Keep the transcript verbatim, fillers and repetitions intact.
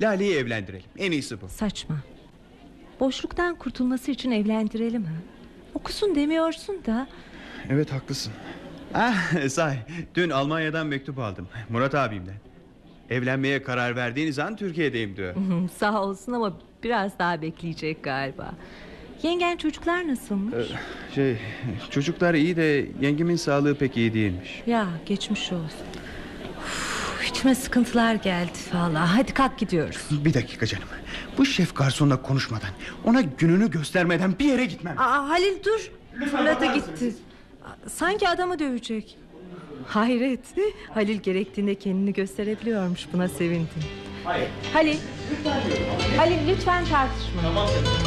Lale'yi evlendirelim. En iyisi bu. Saçma. Boşluktan kurtulması için evlendirelim ha. Okusun demiyorsun da. Evet, haklısın. Ah, sahi, dün Almanya'dan mektup aldım, Murat abimden. Evlenmeye karar verdiğiniz an Türkiye'deyim diyor. Sağ olsun ama biraz daha bekleyecek galiba. Yengen, çocuklar nasılmış? Ee, şey, çocuklar iyi de yengemin sağlığı pek iyi değilmiş. Ya, geçmiş olsun. Uf, içime sıkıntılar geldi vallahi. Hadi kalk, gidiyoruz. Bir dakika canım. Bu şef garsonla konuşmadan, ona gününü göstermeden bir yere gitmem. Aa, Halil dur. Fırladı gitti. Sanki adamı dövecek. Hayret. Halil gerektiğinde kendini gösterebiliyormuş. Buna sevindim. Hayır. Halil. Halil lütfen tartışma. Tamam.